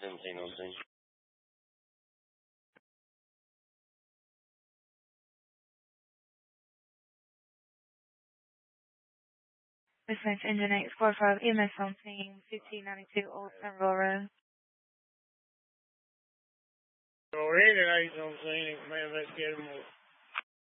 17 on scene. Dispatch Engine 845 EMS on scene, 1592 Old Centerville Road. Already, 8 on scene, man, let's get them